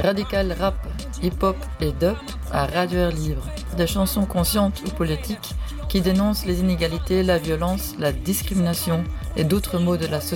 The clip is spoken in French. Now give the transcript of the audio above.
radical rap, hip-hop et dub à Radio Air Libre. Des chansons conscientes ou politiques qui dénoncent les inégalités, la violence, la discrimination et d'autres maux de la société.